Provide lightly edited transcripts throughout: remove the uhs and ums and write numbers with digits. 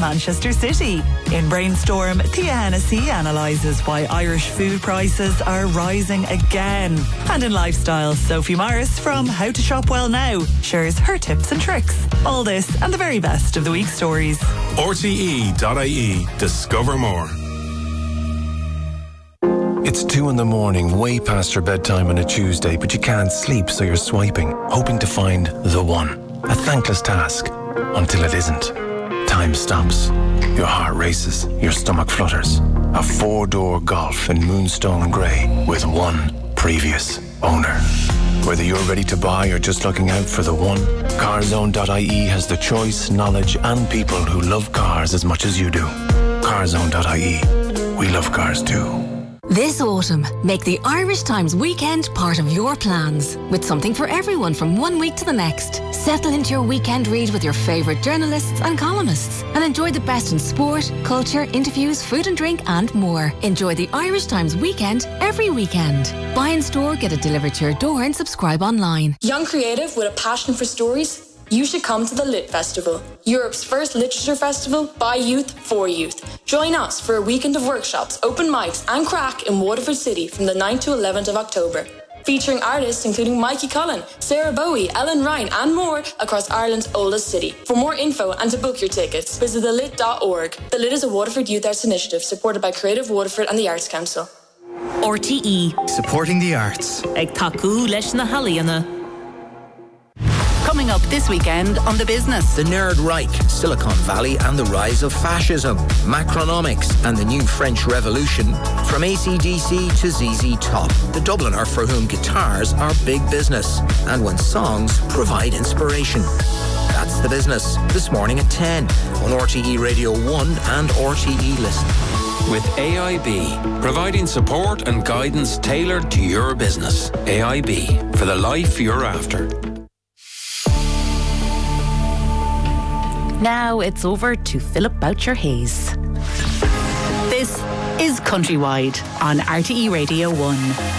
Manchester City. In Brainstorm, Thea Hennessy analyses why Irish food prices are rising again. And in Lifestyle, Sophie Morris from How to Shop Well Now shares her tips and tricks. All this and the very best of the week's stories. RTE.ie. Discover more. It's 2 a.m, way past your bedtime on a Tuesday, but you can't sleep, so you're swiping, hoping to find the one. A thankless task, until it isn't. Time stops. Your heart races, your stomach flutters. A 4-door Golf in Moonstone Grey with one previous owner. Whether you're ready to buy or just looking out for the one, Carzone.ie has the choice, knowledge and people who love cars as much as you do. Carzone.ie. We love cars too. This autumn, make the Irish Times weekend part of your plans, with something for everyone from 1 week to the next. Settle into your weekend read with your favourite journalists and columnists, and enjoy the best in sport, culture, interviews, food and drink and more. Enjoy the Irish Times weekend every weekend. Buy in store, get it delivered to your door and subscribe online. Young creative with a passion for stories? You should come to the Lit Festival, Europe's first literature festival by youth for youth. Join us for a weekend of workshops, open mics and crack in Waterford City from the 9th to 11th of October. Featuring artists including Mikey Cullen, Sarah Bowie, Ellen Ryan and more across Ireland's oldest city. For more info and to book your tickets, visit thelit.org. The Lit is a Waterford Youth Arts initiative supported by Creative Waterford and the Arts Council. RTE. Supporting the arts. Ag taku leis na haliana. Coming up this weekend on The Business. The Nerd Reich, Silicon Valley and the rise of fascism, Macronomics and the new French Revolution, from AC/DC to ZZ Top, the Dubliner for whom guitars are big business and when songs provide inspiration. That's The Business, this morning at 10 on RTE Radio 1 and RTE Listen. With AIB, providing support and guidance tailored to your business. AIB, for the life you're after. Now it's over to Philip Boucher-Hayes. This is Countrywide on RTE Radio 1.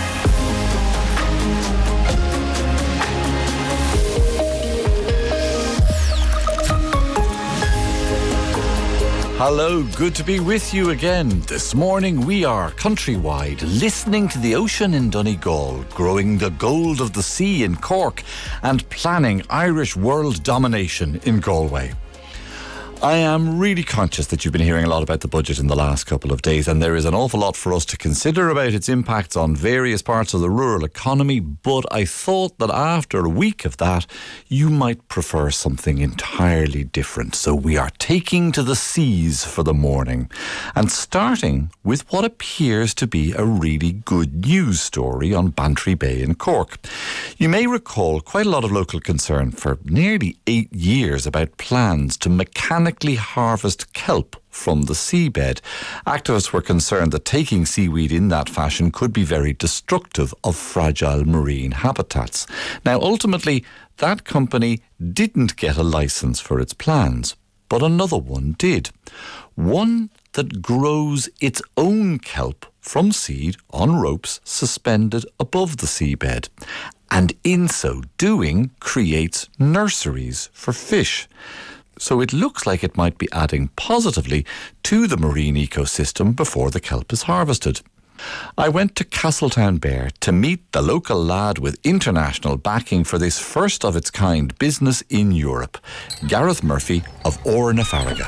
Hello, good to be with you again. This morning we are countrywide, listening to the ocean in Donegal, growing the gold of the sea in Cork, and planning Irish world domination in Galway. I am really conscious that you've been hearing a lot about the budget in the last couple of days, and there is an awful lot for us to consider about its impacts on various parts of the rural economy, but I thought that after a week of that, you might prefer something entirely different. So we are taking to the seas for the morning, and starting with what appears to be a really good news story on Bantry Bay in Cork. You may recall quite a lot of local concern for nearly 8 years about plans to mechanically harvest kelp from the seabed. Activists were concerned that taking seaweed in that fashion could be very destructive of fragile marine habitats. Now, ultimately, that company didn't get a licence for its plans, but another one did. One that grows its own kelp from seed on ropes suspended above the seabed, and in so doing creates nurseries for fish. So it looks like it might be adding positively to the marine ecosystem before the kelp is harvested. I went to Castletownbere to meet the local lad with international backing for this first of its kind business in Europe, Gareth Murphy of Ór na Farraige.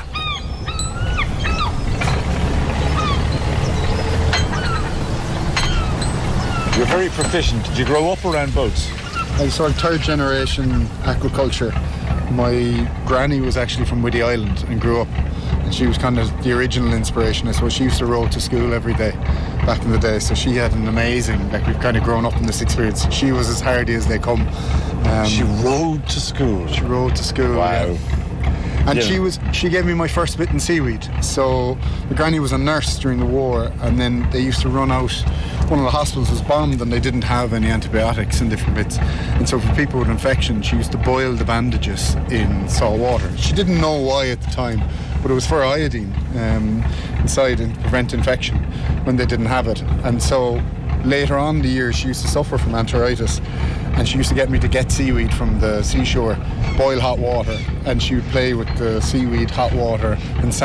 You're very proficient. Did you grow up around boats? I'm sort of third generation aquaculture. My granny was actually from Whiddy Island and grew up, and she was kind of the original inspiration. I suppose she used to row to school every day back in the day, so she had an amazing, like, we've kind of grown up in this experience. She was as hardy as they come. She rowed to school? She rowed to school. Wow. Yeah. And she gave me my first bit in seaweed. So my granny was a nurse during the war, and then they used to run out. One of the hospitals was bombed and they didn't have any antibiotics and different bits. And so for people with infection, she used to boil the bandages in salt water. She didn't know why at the time, but it was for iodine inside and to prevent infection when they didn't have it. And so later on in the year, she used to suffer from enteritis, and she used to get me to get seaweed from the seashore, boil hot water, and she would play with the seaweed, hot water, and